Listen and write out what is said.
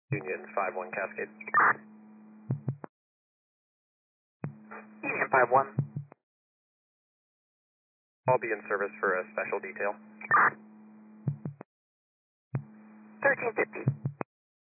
Union 5-1 Cascade. Union 5-1. I'll be in service for a special detail. 1350.